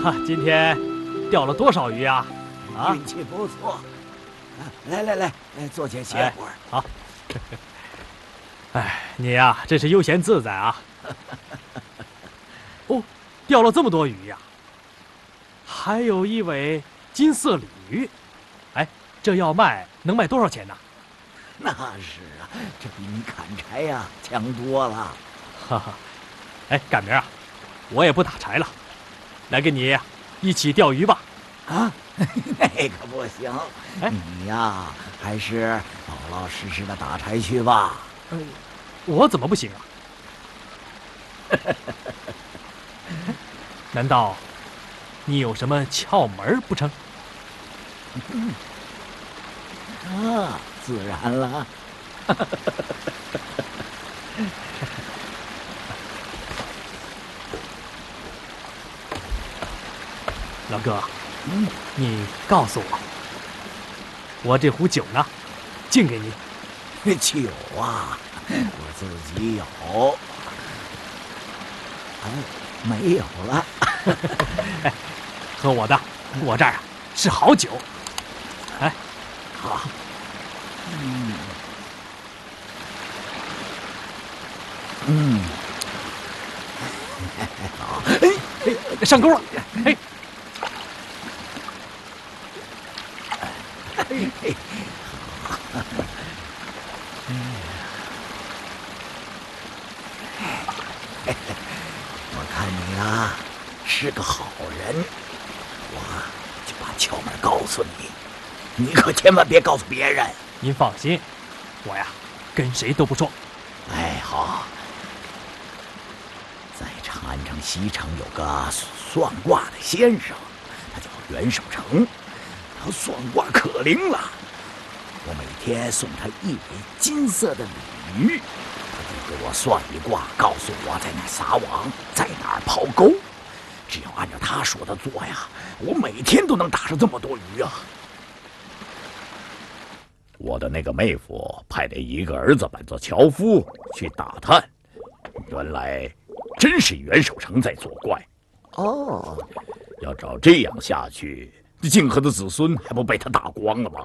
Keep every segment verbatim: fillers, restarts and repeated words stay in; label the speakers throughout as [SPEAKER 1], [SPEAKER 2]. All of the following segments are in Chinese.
[SPEAKER 1] 哈，今天钓了多少鱼啊？啊，
[SPEAKER 2] 运气不错。来来来，来坐下歇会儿。
[SPEAKER 1] 好。哎，你呀，真是悠闲自在啊。哦，钓了这么多鱼呀！还有一尾金色鲤鱼，哎，这要卖能卖多少钱呢？
[SPEAKER 2] 那是啊，这比你砍柴呀强多了。
[SPEAKER 1] 哈哈，哎，赶明儿啊，我也不打柴了，来跟你一起钓鱼吧。
[SPEAKER 2] 啊，那可不行。
[SPEAKER 1] 哎，
[SPEAKER 2] 你呀，还是老老实实的打柴去吧。
[SPEAKER 1] 呃，我怎么不行啊？难道你有什么窍门不成？
[SPEAKER 2] 啊，自然了。
[SPEAKER 1] 老哥，
[SPEAKER 2] 嗯，
[SPEAKER 1] 你告诉我，我这壶酒呢，敬给你。
[SPEAKER 2] 酒啊，我自己有。哎，没有了。
[SPEAKER 1] 哎，喝我的，我这儿啊是好酒。哎，
[SPEAKER 2] 好。嗯。嗯。好。哎
[SPEAKER 1] 哎，上钩了！哎。
[SPEAKER 2] 嘿，好。我看你啊是个好人，我就把窍门告诉你，你可千万别告诉别人。
[SPEAKER 1] 您放心，我呀跟谁都不说。
[SPEAKER 2] 哎，好。在长安城西城有个算卦的先生，他叫袁守诚。他算卦可灵了，我每天送他一尾金色的鲤鱼，他就给我算一卦，告诉我在哪儿撒网，在哪儿抛钩。只要按照他说的做呀，我每天都能打上这么多鱼啊！我的那个妹夫派了一个儿子扮作樵夫去打探，原来真是袁守诚在作怪。哦，要照这样下去，泾河的子孙还不被他打光了吗？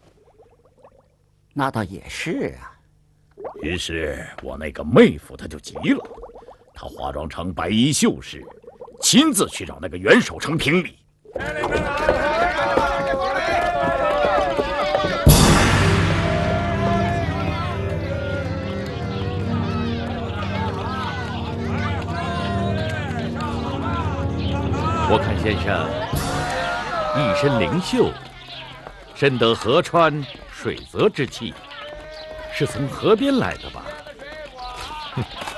[SPEAKER 3] 那倒也是啊。
[SPEAKER 2] 于是我那个妹夫他就急了，他化妆成白衣秀士，亲自去找那个袁守诚评理。
[SPEAKER 4] 我看先生一身灵秀，深得河川水泽之气，是从河边来的吧？哼。